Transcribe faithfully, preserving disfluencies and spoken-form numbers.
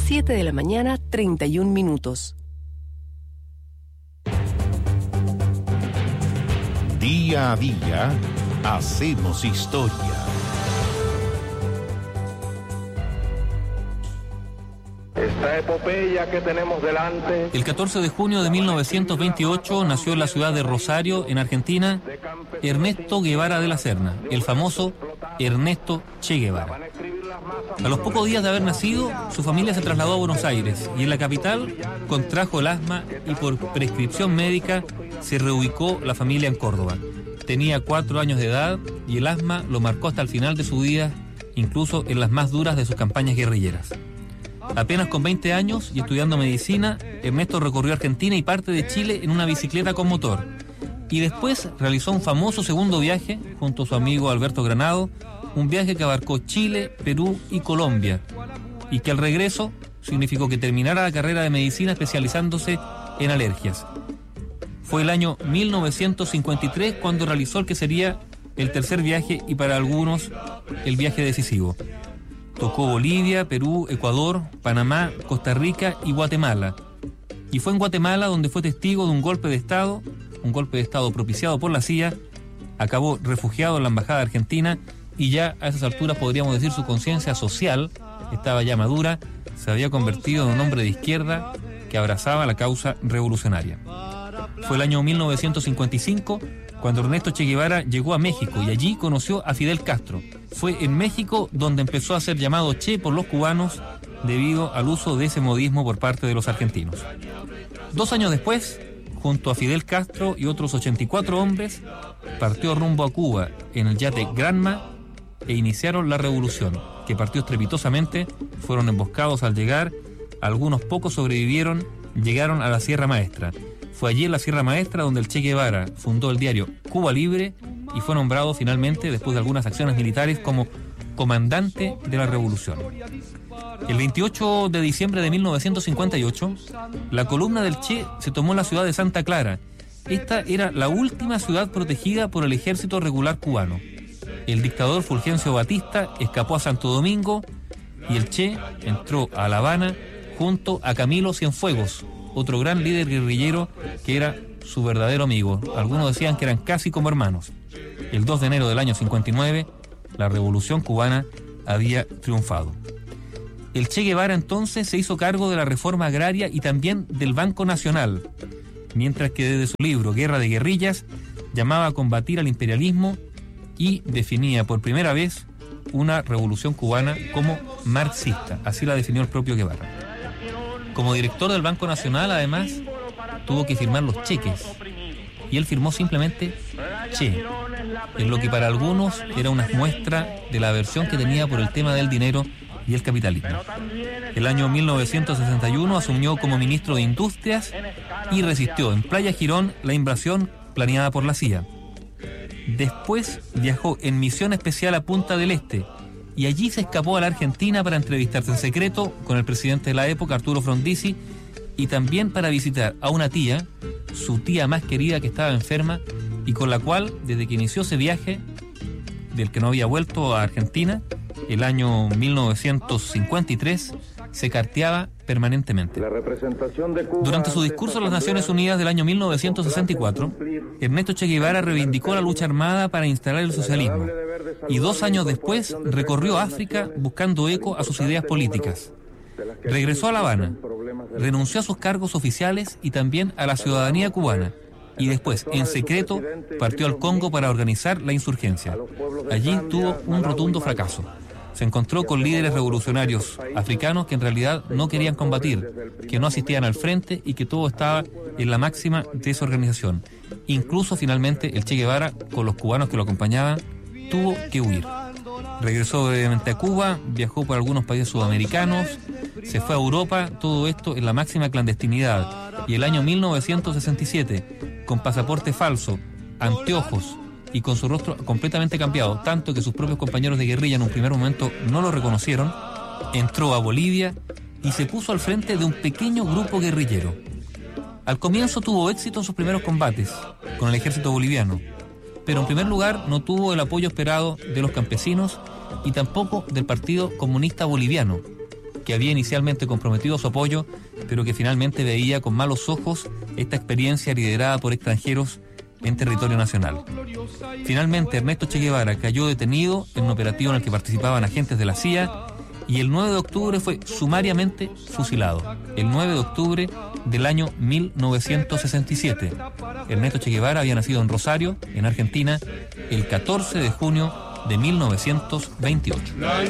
siete de la mañana, treinta y un minutos. Día a día, hacemos historia. Esta epopeya que tenemos delante. El catorce de junio de mil novecientos veintiocho nació en la ciudad de Rosario, en Argentina, Ernesto Guevara de la Serna, el famoso Ernesto Che Guevara. A los pocos días de haber nacido, su familia se trasladó a Buenos Aires y en la capital contrajo el asma y por prescripción médica se reubicó la familia en Córdoba. Tenía cuatro años de edad y el asma lo marcó hasta el final de su vida, incluso en las más duras de sus campañas guerrilleras. Apenas con veinte años y estudiando medicina, Ernesto recorrió Argentina y parte de Chile en una bicicleta con motor. Y después realizó un famoso segundo viaje junto a su amigo Alberto Granado, un viaje que abarcó Chile, Perú y Colombia, y que al regreso significó que terminara la carrera de medicina especializándose en alergias. Fue el año mil novecientos cincuenta y tres cuando realizó el que sería el tercer viaje y para algunos el viaje decisivo. Tocó Bolivia, Perú, Ecuador, Panamá, Costa Rica y Guatemala. Y fue en Guatemala donde fue testigo de un golpe de Estado, un golpe de Estado propiciado por la C I A, acabó refugiado en la Embajada Argentina y ya a esas alturas podríamos decir su conciencia social estaba ya madura, se había convertido en un hombre de izquierda que abrazaba la causa revolucionaria. Fue el año mil novecientos cincuenta y cinco cuando Ernesto Che Guevara llegó a México y allí conoció a Fidel Castro. Fue en México donde empezó a ser llamado Che por los cubanos debido al uso de ese modismo por parte de los argentinos. Dos años después, junto a Fidel Castro y otros ochenta y cuatro hombres, partió rumbo a Cuba en el yate Granma e iniciaron la revolución, que partió estrepitosamente, fueron emboscados al llegar, algunos pocos sobrevivieron, llegaron a la Sierra Maestra. Fue allí en la Sierra Maestra donde el Che Guevara fundó el diario Cuba Libre y fue nombrado finalmente, después de algunas acciones militares, como comandante de la revolución. El veintiocho de diciembre de mil novecientos cincuenta y ocho, la columna del Che se tomó en la ciudad de Santa Clara. Esta era la última ciudad protegida por el ejército regular cubano. El dictador Fulgencio Batista escapó a Santo Domingo y el Che entró a La Habana junto a Camilo Cienfuegos, otro gran líder guerrillero que era su verdadero amigo. Algunos decían que eran casi como hermanos. El dos de enero del año cincuenta y nueve, la revolución cubana había triunfado. El Che Guevara entonces se hizo cargo de la reforma agraria y también del Banco Nacional, mientras que desde su libro Guerra de Guerrillas llamaba a combatir al imperialismo y definía por primera vez una revolución cubana como marxista. Así la definió el propio Guevara. Como director del Banco Nacional, además, tuvo que firmar los cheques. Y él firmó simplemente Che, en lo que para algunos era una muestra de la aversión que tenía por el tema del dinero y el capitalismo. El año mil novecientos sesenta y uno asumió como ministro de Industrias y resistió en Playa Girón la invasión planeada por la C I A. Después viajó en misión especial a Punta del Este y allí se escapó a la Argentina para entrevistarse en secreto con el presidente de la época, Arturo Frondizi, y también para visitar a una tía, su tía más querida que estaba enferma y con la cual, desde que inició ese viaje, del que no había vuelto a Argentina, el año mil novecientos cincuenta y tres, se carteaba permanentemente. Durante su discurso en las Naciones Unidas del año mil novecientos sesenta y cuatro, Ernesto Che Guevara reivindicó la lucha armada para instalar el socialismo y dos años después recorrió África buscando eco a sus ideas políticas. Regresó a La Habana, renunció a sus cargos oficiales y también a la ciudadanía cubana y después, en secreto, partió al Congo para organizar la insurgencia. Allí tuvo un rotundo fracaso. Se encontró con líderes revolucionarios africanos que en realidad no querían combatir, que no asistían al frente y que todo estaba en la máxima desorganización. Incluso finalmente el Che Guevara, con los cubanos que lo acompañaban, tuvo que huir. Regresó brevemente a Cuba, viajó por algunos países sudamericanos, se fue a Europa, todo esto en la máxima clandestinidad. Y el año mil novecientos sesenta y siete, con pasaporte falso, anteojos y con su rostro completamente cambiado, tanto que sus propios compañeros de guerrilla en un primer momento no lo reconocieron, entró a Bolivia y se puso al frente de un pequeño grupo guerrillero. Al comienzo tuvo éxito en sus primeros combates con el ejército boliviano, pero en primer lugar no tuvo el apoyo esperado de los campesinos y tampoco del Partido Comunista Boliviano. que había inicialmente comprometido su apoyo, pero que finalmente veía con malos ojos esta experiencia liderada por extranjeros en territorio nacional. Finalmente, Ernesto Che Guevara cayó detenido en un operativo en el que participaban agentes de la C I A y el nueve de octubre fue sumariamente fusilado. El nueve de octubre del año mil novecientos sesenta y siete. Ernesto Che Guevara había nacido en Rosario, en Argentina, el catorce de junio de mil novecientos veintiocho.